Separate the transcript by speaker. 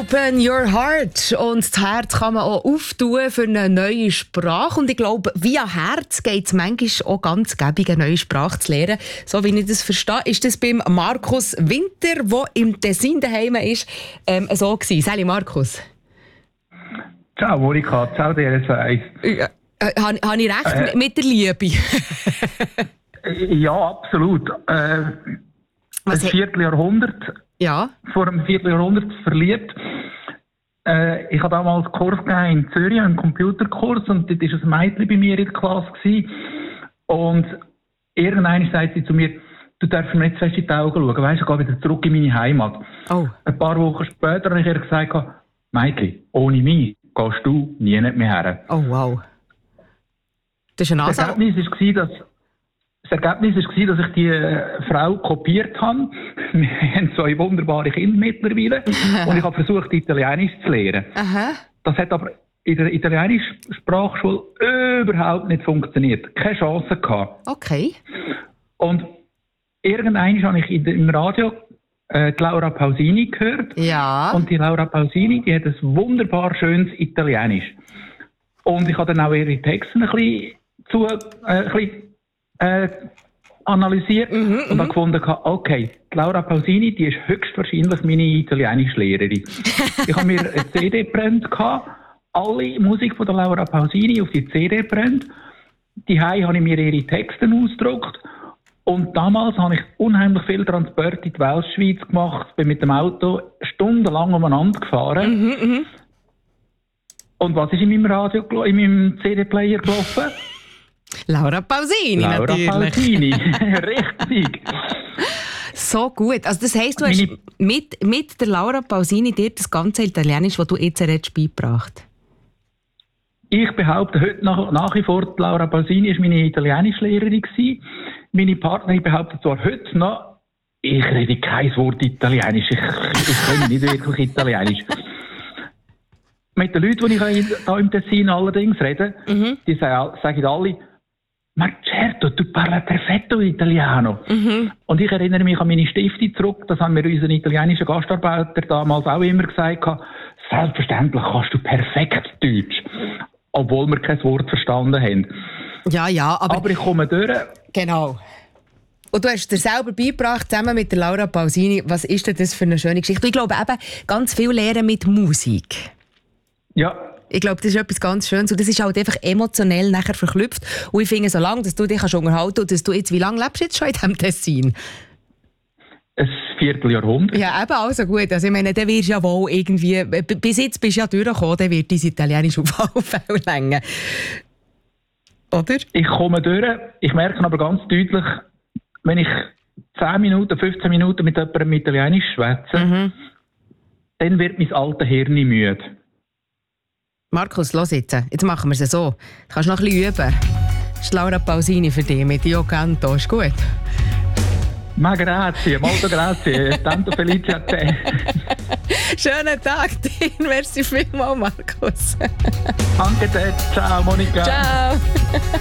Speaker 1: Open your heart. Und das Herz kann man auch auftun für eine neue Sprache. Und ich glaube, via Herz geht es manchmal auch ganz gäbig, eine neue Sprache zu lernen. So wie ich das verstehe, ist das beim Markus Winter, der im Tessin daheim ist, so gewesen. Salut Markus.
Speaker 2: Ciao Monika, ciao DRS1.
Speaker 1: Ja, habe ich recht mit der Liebe?
Speaker 2: Ja, absolut. Ein Vierteljahrhundert.
Speaker 1: Ja.
Speaker 2: Vor einem Vierteljahrhundert verliebt. Ich habe damals Kurs gegeben in Zürich, einen Computerkurs, und dort war ein Mädchen bei mir in der Klasse gewesen. Und irgendwann sagt sie zu mir, du darfst mir nicht fest in die Augen schauen, weisst, ich gehe wieder zurück in meine Heimat. Oh. Ein paar Wochen später habe ich ihr gesagt, Mädchen, ohne mich gehst du nie mehr her.
Speaker 1: Oh wow. Das ist eine Ansage.
Speaker 2: Das Ergebnis war, dass ich die Frau kopiert habe. Wir haben 2 wunderbare Kinder mittlerweile. Und ich habe versucht, Italienisch zu lernen. Aha. Das hat aber in der italienischen Sprachschule überhaupt nicht funktioniert. Keine Chance gehabt.
Speaker 1: Okay.
Speaker 2: Und irgendwann habe ich im Radio die Laura Pausini gehört. Ja. Und die Laura Pausini, die hat ein wunderbar schönes Italienisch. Und ich habe dann auch ihre Texte ein bisschen analysiert und habe gefunden, okay, die Laura Pausini, die ist höchstwahrscheinlich meine Italienischlehrerin. Ich habe mir eine CD gebrannt, alle Musik von der Laura Pausini auf die CD gebrannt. Daheim habe ich mir ihre Texte ausgedruckt. Und damals habe ich unheimlich viel Transport in die Weltschweiz gemacht, bin mit dem Auto stundenlang umeinander gefahren. Und was ist in meinem Radio, in meinem CD-Player gelaufen?
Speaker 1: Laura Pausini,
Speaker 2: Laura
Speaker 1: natürlich.
Speaker 2: Pausini, richtig.
Speaker 1: So gut. Also das heisst, du hast mit der Laura Pausini dir das ganze Italienisch, das du jetzt redest, beigebracht?
Speaker 2: Ich behaupte heute nach wie vor, die Laura Pausini war meine Italienischlehrerin gewesen. Meine Partnerin behauptet zwar heute noch, ich rede kein Wort Italienisch, ich kann nicht wirklich Italienisch. Mit den Leuten, die ich hier im Tessin allerdings rede, die sagen alle, ma certo, tu parla perfetto Italiano. Und ich erinnere mich an meine Stiftung zurück, das haben mir unseren italienischen Gastarbeiter damals auch immer gesagt, selbstverständlich kannst du perfekt Deutsch, obwohl wir kein Wort verstanden haben.
Speaker 1: Ja,
Speaker 2: aber ich komme durch.
Speaker 1: Genau. Und du hast dir selber beigebracht, zusammen mit der Laura Pausini, was ist denn das für eine schöne Geschichte? Ich glaube eben, ganz viel lernen mit Musik.
Speaker 2: Ja.
Speaker 1: Ich glaube, das ist etwas ganz Schönes und das ist halt einfach emotionell nachher verknüpft. Und ich finde, solange dass du dich unterhalten kannst, dass du jetzt, wie lange lebst du jetzt schon in diesem Tessin?
Speaker 2: Ein Vierteljahrhundert.
Speaker 1: Ja, eben, also gut. Also ich meine, dann wirst du ja wohl irgendwie, bis jetzt bist du ja durchgekommen, dann wird dein Italienisch auf alle Fälle länger. Oder? Ich
Speaker 2: komme durch. Ich merke aber ganz deutlich, wenn ich 10 Minuten, 15 Minuten mit jemandem Italienisch schwätze, dann wird mein altes Hirn müde.
Speaker 1: Markus, los jetzt. Jetzt machen wir es so. Du kannst noch ein bisschen üben. Das ist Laura Pausini für dich mit Io Canto. Ist gut?
Speaker 2: Ma grazie, molto grazie. Tanto felice a te.
Speaker 1: Schönen Tag dir. Merci vielmals, Markus.
Speaker 2: Anche te. Ciao, Monika.
Speaker 1: Ciao.